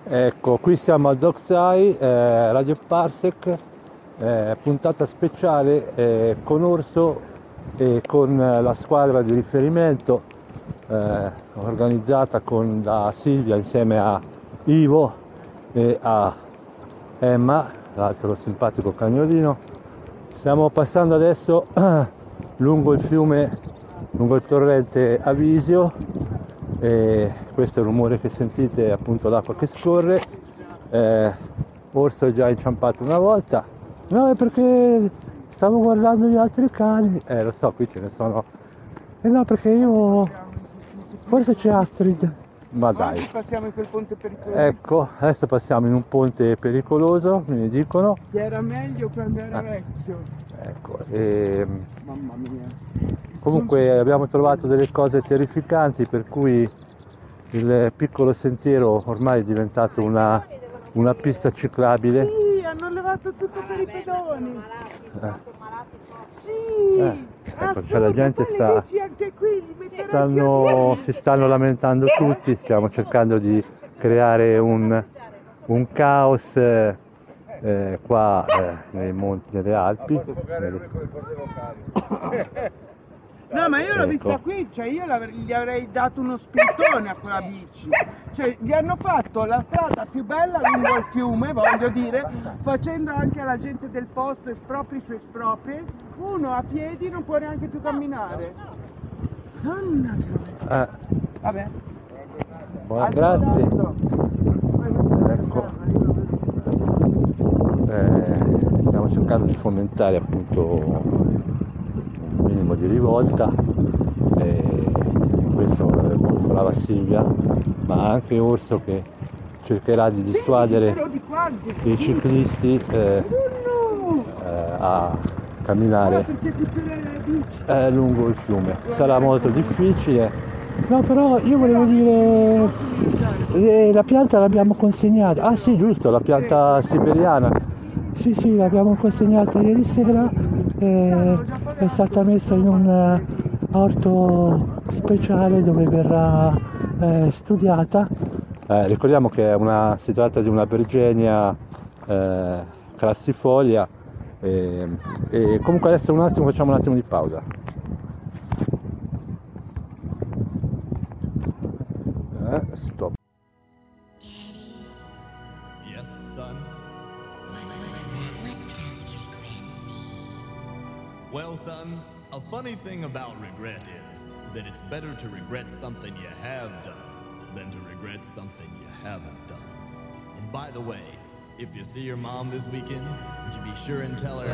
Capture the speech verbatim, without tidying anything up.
Ecco, qui siamo al Dockside, eh, Radio Parsec, eh, puntata speciale eh, con Orso e con eh, la squadra di riferimento eh, organizzata con, da Silvia insieme a Ivo e a Emma, l'altro simpatico cagnolino. Stiamo passando adesso lungo il fiume, lungo il torrente Avisio. E questo è il rumore che sentite, è appunto l'acqua che scorre. eh, Orso è già inciampato una volta. No, è perché stavo guardando gli altri cani. Eh lo so, qui ce ne sono. Eh no, perché io forse c'è Astrid. Ma dai. Oggi passiamo in quel ponte pericoloso. Ecco, adesso passiamo in un ponte pericoloso, mi dicono. Che era meglio quando era Ah. vecchio. Ecco, e Mamma mia. comunque abbiamo trovato delle cose terrificanti, per cui il piccolo sentiero ormai è diventato una, una pista ciclabile. Sì, hanno levato tutto per i pedoni. Eh, Sì. eh, ecco, assurdo, cioè la gente poi le sta, bici anche qui, li metterei stanno, più si stanno lamentando tutti, stiamo cercando di creare un, un caos eh, eh, qua eh, nei monti delle Alpi. No, ma io l'ho Ecco. vista qui, cioè io l'avrei- gli avrei dato uno spintone a quella bici. Cioè, gli hanno fatto la strada più bella lungo il fiume, voglio dire, facendo anche alla gente del posto espropri su espropri. Uno a piedi non può neanche più camminare. Donna mia. Eh, Vabbè. buona- grazie. Ecco. Eh, stiamo cercando di fomentare appunto un minimo di rivolta, e in questo è molto brava Silvia, ma anche Orso che cercherà di dissuadere i ciclisti eh, eh, a camminare eh, lungo il fiume. Sarà molto difficile. No, però io volevo dire, eh, la pianta l'abbiamo consegnata. Ah sì, giusto, la pianta siberiana. Sì, sì, l'abbiamo consegnata ieri sera, eh, è stata messa in un eh, orto speciale dove verrà eh, studiata. Eh, ricordiamo che è una, si tratta di una Bergenia eh, crassifolia, e, e comunque adesso un attimo facciamo un attimo di pausa. Eh, stop. Yes, son. Well, son, a funny thing about regret is that it's better to regret something you have done than to regret something you haven't done. And by the way, if you see your mom this weekend, would you be sure and tell her